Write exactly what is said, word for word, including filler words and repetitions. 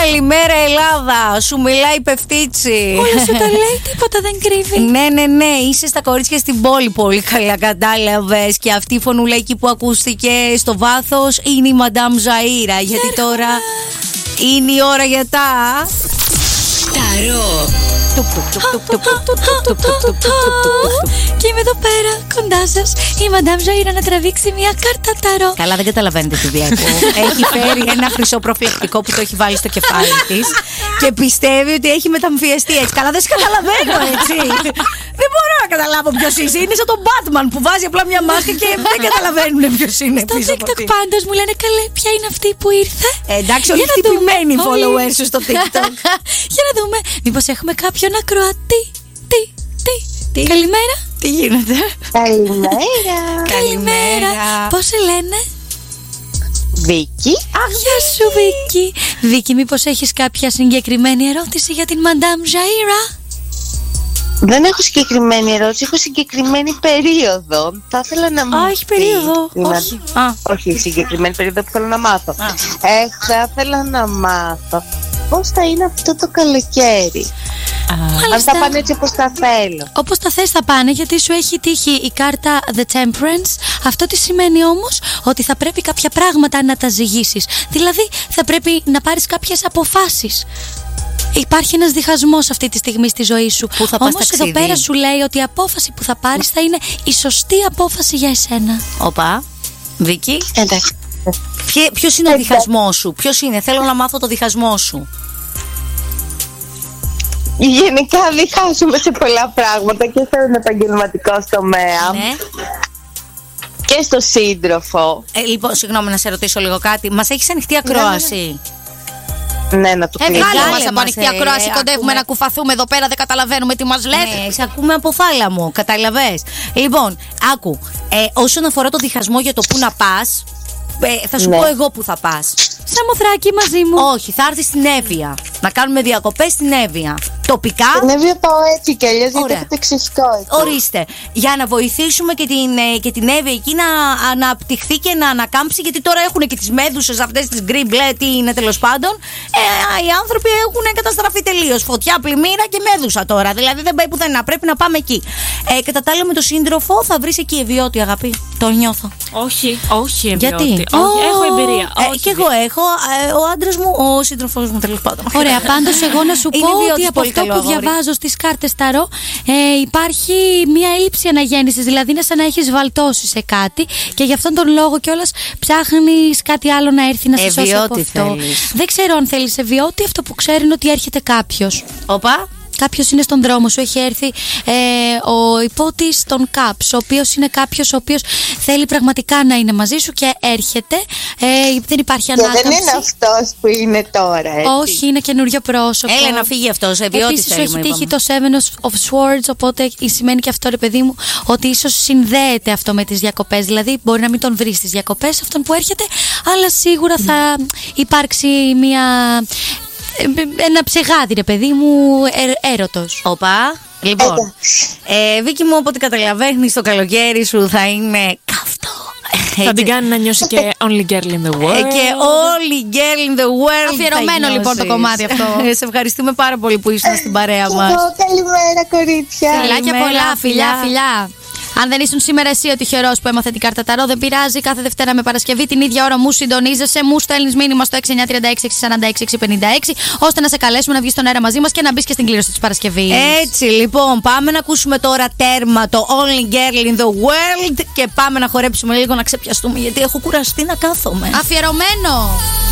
Καλημέρα Ελλάδα, σου μιλάει η Πεφτίτσι. Όλα σου τα λέει, τίποτα δεν κρύβει. Ναι, ναι, ναι, είσαι στα κορίτσια στην πόλη. Πολύ καλά κατάλαβες. Και αυτή η φωνουλαϊκή που ακούστηκε στο βάθος είναι η Μαντάμ Ζαΐρα. Γιατί τώρα είναι η ώρα για τα Ταρό. Και είμαι εδώ πέρα κοντά σας η Μαντάμ Ζαΐρα να τραβήξει μια κάρτα ταρό. Καλά, δεν καταλαβαίνετε τι βλέπω. Έχει φέρει ένα χρυσό προφυλακτικό που το έχει βάλει στο κεφάλι της και πιστεύει ότι έχει μεταμφιεστεί έτσι. Καλά, δεν σε καταλαβαίνω έτσι. Δεν μπορώ να καταλάβω ποιος είσαι. Είναι σαν τον Batman που βάζει απλά μια μάσκα και δεν καταλαβαίνουν ποιος είναι. Στο TikTok πάντως μου λένε καλέ, ποια είναι αυτή που ήρθε. Ε, εντάξει, όλοι χτυπημένοι οι followers σου στο TikTok. Για να δούμε, μήπως έχουμε κάποιον ακροατή. Τι, τι, τι. Καλημέρα. Τι γίνεται? Καλημέρα. Καλημέρα. Πώς σε λένε? Βίκη. Αχ, γεια σου Βίκη. Βίκη, μήπως έχεις κάποια συγκεκριμένη ερώτηση για την Μαντάμ Ζαΐρα? Δεν έχω συγκεκριμένη ερώτηση, έχω συγκεκριμένη περίοδο. Θα ήθελα να μου Α, έχει περίοδο. πει, Όχι. Να... Α. Όχι, συγκεκριμένη περίοδο που θέλω να μάθω. Ε, θα ήθελα να μάθω πώς θα είναι αυτό το καλοκαίρι. Μάλιστα. Αν θα πάνε έτσι όπως τα θέλω. Όπως τα θες θα πάνε, γιατί σου έχει τύχει η κάρτα The Temperance. Αυτό τι σημαίνει όμως? Ότι θα πρέπει κάποια πράγματα να τα ζυγίσεις. Δηλαδή θα πρέπει να πάρεις κάποιες αποφάσεις. Υπάρχει ένας διχασμός αυτή τη στιγμή στη ζωή σου. Πού θα πας όμως ταξίδι? εδώ πέρα σου λέει ότι η απόφαση που θα πάρεις θα είναι η σωστή απόφαση για εσένα. Οπα, Βίκη. Εντάξει. Ποιος είναι ο διχασμός σου? Ποιος είναι? Θέλω να μάθω το διχασμό σου. Γενικά διχάζουμε σε πολλά πράγματα και στον επαγγελματικό τομέα. Ναι. Και στο σύντροφο. Ε, λοιπόν, συγγνώμη να σε ρωτήσω λίγο κάτι. Μας έχεις ανοιχτή ακρόαση? Ναι, να το Ε, κλείσω. βγάλε Βγάλε μας από μας, ανοιχτή ε, ακρόαση, κοντεύουμε ακούμε. να κουφαθούμε εδώ πέρα, δεν καταλαβαίνουμε τι μας λες. Ναι, σε ακούμε από θάλαμο, καταλαβες. Λοιπόν, άκου, ε, όσον αφορά το διχασμό για το που να πας, ε, θα σου Ναι. πω εγώ που θα πας. Σαμοθράκι μαζί μου. Όχι, θα έρθεις στην Εύβοια. Να κάνουμε διακοπές στην Εύβοια. Τοπικά. Την Εύβοια πάω έτσι κι αλλιώς, γιατί Ωραία. έχετε ξεσκό έτσι. Ορίστε. Για να βοηθήσουμε και την, ε, και την Εύβοια εκεί να αναπτυχθεί και να ανακάμψει, γιατί τώρα έχουν και τις μέδουσες αυτές, τις γκρι μπλε, τι είναι τέλος πάντων. Ε, οι άνθρωποι έχουν καταστραφεί τελείως. Φωτιά, πλημμύρα και μέδουσα τώρα. Δηλαδή δεν πάει πουθενά. Πρέπει να πάμε εκεί. Ε, κατά τα άλλα, με το σύντροφο θα βρεις εκεί ευιώτη, αγάπη. Το νιώθω. Όχι, όχι εμπειρώτη. Γιατί? Όχι, έχω εμπειρία. Ε, όχι, και εγώ έχω. Ε, ο άντρας μου, ο σύντροφός μου τέλος πάντων. Ωραία, πάντως εγώ να σου Είναι πω ιδιώτης, ότι από πολύ αυτό καλό που αγόρι. διαβάζω στις κάρτες ταρό ε, υπάρχει μια έλλειψη αναγέννησης. Δηλαδή είναι σαν να έχεις βαλτώσει σε κάτι και γι' αυτόν τον λόγο κιόλας ψάχνεις κάτι άλλο να έρθει να σε σώσει από Ευιώτη αυτό. θέλεις. Δεν ξέρω αν θέλεις ευιώτη, αυτό που ξέρω είναι ότι έρχεται κάποιος. Όπα. Κάποιος είναι στον δρόμο σου, έχει έρθει ε, ο υπότης των Caps, ο οποίος είναι κάποιος ο οποίος θέλει πραγματικά να είναι μαζί σου και έρχεται. Ε, δεν υπάρχει Και ανάκαμψη. δεν είναι αυτός που είναι τώρα, έτσι. Όχι, είναι καινούριο πρόσωπο. Έλα να φύγει αυτός. Ευιώτη Επίσης σου θέλουμε, έχει τύχει είπαμε. το Seven of Swords, οπότε σημαίνει και αυτό, ρε παιδί μου, ότι ίσως συνδέεται αυτό με τις διακοπές. Δηλαδή μπορεί να μην τον βρεις στις διακοπές αυτόν που έρχεται, αλλά σίγουρα θα υπάρξει μια... ένα ψεγάδι, ρε παιδί μου, ε, έρωτος. Όπα. Λοιπόν, ε, Βίκη μου, από ό,τι καταλαβαίνεις, το καλοκαίρι σου θα είναι καυτό. Θα την κάνει να νιώσει και only girl in the world. Ε, και only girl in the world. Αφιερωμένο, θα λοιπόν, το νιώσεις. κομμάτι αυτό. Ε, σε ευχαριστούμε πάρα πολύ που ήσουν στην παρέα μας. Εγώ, καλημέρα κορίτσια. Φιλάκια Καλημέρα, πολλά, φιλιά, φιλιά. φιλιά. Αν δεν ήσουν σήμερα εσύ ο τυχερός που έμαθε την κάρτα ταρό, δεν πειράζει. Κάθε Δευτέρα με Παρασκευή την ίδια ώρα μου συντονίζεσαι. Μου στέλνεις μήνυμα στο έξι εννιά τρία έξι έξι τέσσερα έξι έξι πέντε έξι, ώστε να σε καλέσουμε να βγεις στον αέρα μαζί μας και να μπεις και στην κλήρωση της Παρασκευής. Έτσι, λοιπόν, πάμε να ακούσουμε τώρα τέρμα το Only Girl in the World και πάμε να χορέψουμε λίγο να ξεπιαστούμε, γιατί έχω κουραστεί να κάθομαι. Αφιερωμένο!